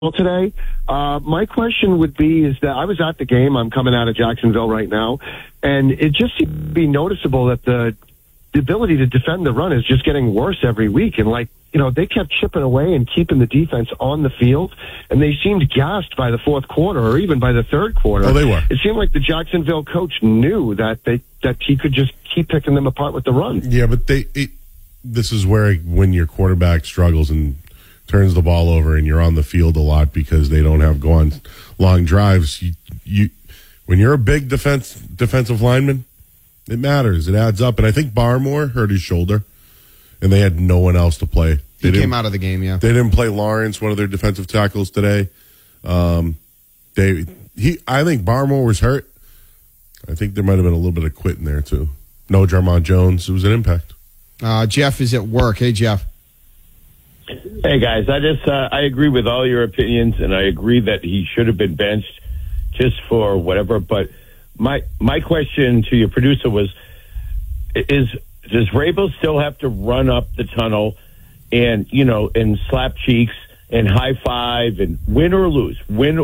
today. My question would be is that I was at the game. I'm coming out of Jacksonville right now, and it just seemed to be noticeable that the ability to defend the run is just getting worse every week. And they kept chipping away and keeping the defense on the field, and they seemed gassed by the fourth quarter or even by the third quarter. Oh, they were. It seemed like the Jacksonville coach knew that he could just keep picking them apart with the run. Yeah, but this is where when your quarterback struggles and turns the ball over and you're on the field a lot because they don't have go on long drives, you when you're a big defensive lineman, it matters. It adds up. And I think Barmore hurt his shoulder, and they had no one else to play. He came out of the game, yeah. They didn't play Lawrence, one of their defensive tackles, today. I think Barmore was hurt. I think there might have been a little bit of quitting there, too. No Jarmon Jones. It was an impact. Jeff is at work. Hey, Jeff. Hey, guys. I agree with all your opinions, and I agree that he should have been benched just for whatever. But my question to your producer was, does Vrabel still have to run up the tunnel and slap cheeks and high five and win or lose?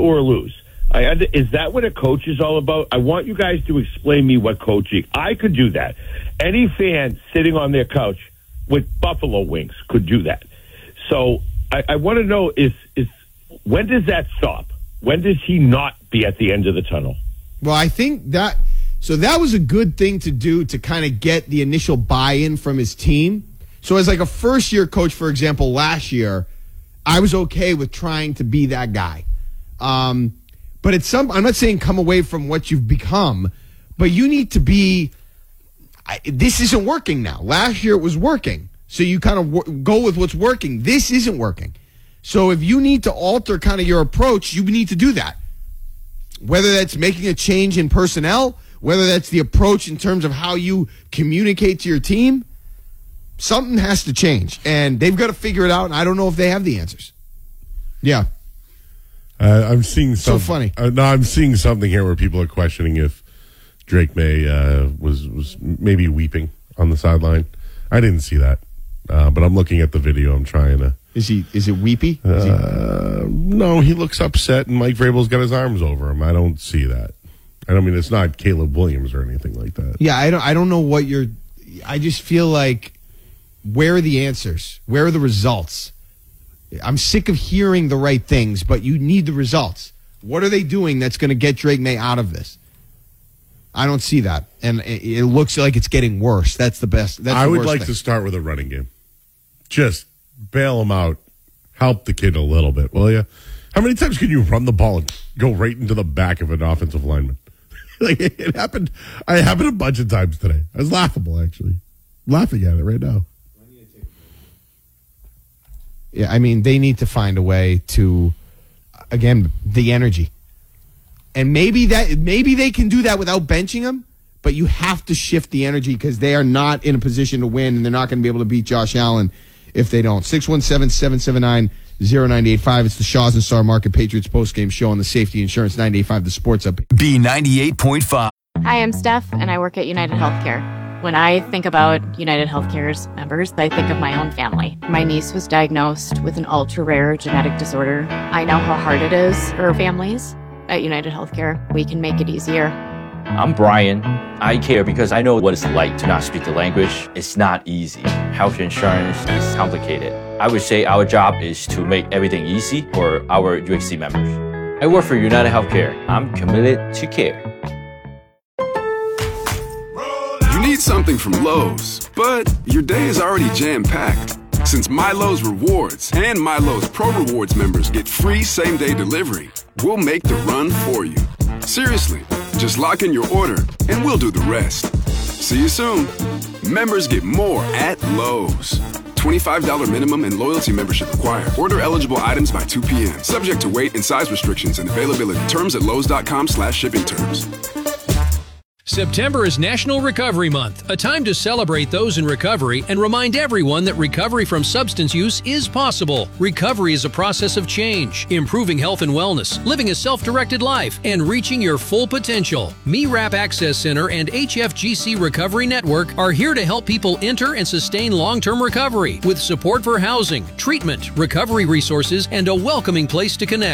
Is that what a coach is all about? I want you guys to explain me what coaching. I could do that. Any fan sitting on their couch with buffalo wings could do that. So I want to know is when does that stop? When does he not be at the end of the tunnel? Well, I think that was a good thing to do to kind of get the initial buy-in from his team. So as like a first-year coach, for example, last year, I was okay with trying to be that guy. But I'm not saying come away from what you've become, but you need to be, this isn't working now. Last year it was working. So you kind of go with what's working. This isn't working. So if you need to alter kind of your approach, you need to do that. Whether that's making a change in personnel, whether that's the approach in terms of how you communicate to your team, something has to change. And they've got to figure it out, and I don't know if they have the answers. Yeah. I'm seeing so funny. I'm seeing something here where people are questioning if Drake May was maybe weeping on the sideline. I didn't see that, but I'm looking at the video. I'm trying to. Is it weepy? No, he looks upset, and Mike Vrabel's got his arms over him. I don't see that. I mean, it's not Caleb Williams or anything like that. Yeah, I don't know what you're. I just feel like, where are the answers? Where are the results? I'm sick of hearing the right things, but you need the results. What are they doing that's going to get Drake May out of this? I don't see that, and it looks like it's getting worse. That's the best. I would like to start with a running game. Just bail him out. Help the kid a little bit, will you? How many times can you run the ball and go right into the back of an offensive lineman? It happened. It happened a bunch of times today. It was laughable, actually. Laughing at it right now. Yeah, I mean, they need to find a way to, again, the energy. And maybe they can do that without benching him, but you have to shift the energy because they are not in a position to win, and they're not going to be able to beat Josh Allen if they don't. 617-779-0985. It's the Shaw's and Star Market Patriots postgame show on the Safety Insurance 98.5, the Sports Up. B98.5. Hi, I'm Steph, and I work at United Healthcare. When I think about United Healthcare's members, I think of my own family. My niece was diagnosed with an ultra-rare genetic disorder. I know how hard it is for families. At United Healthcare, we can make it easier. I'm Brian. I care because I know what it's like to not speak the language. It's not easy. Health insurance is complicated. I would say our job is to make everything easy for our UHC members. I work for United Healthcare. I'm committed to care. You need something from Lowe's, but your day is already jam-packed. Since MyLowe's Rewards and MyLowe's Pro Rewards members get free same-day delivery, we'll make the run for you. Seriously, just lock in your order and we'll do the rest. See you soon. Members get more at Lowe's. $25 minimum and loyalty membership required. Order eligible items by 2 p.m. Subject to weight and size restrictions and availability. Terms at lowes.com/shipping terms. September is National Recovery Month, a time to celebrate those in recovery and remind everyone that recovery from substance use is possible. Recovery is a process of change, improving health and wellness, living a self-directed life, and reaching your full potential. MeRap Access Center and HFGC Recovery Network are here to help people enter and sustain long-term recovery with support for housing, treatment, recovery resources, and a welcoming place to connect.